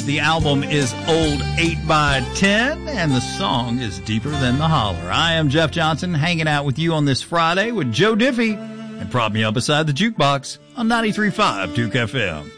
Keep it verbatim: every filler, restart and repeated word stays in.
The album is Old eight by ten, and the song is Deeper Than the Holler. I am Jeff Johnson, hanging out with you on this Friday with Joe Diffie, and prop me up beside the jukebox on ninety-three point five Duke F M.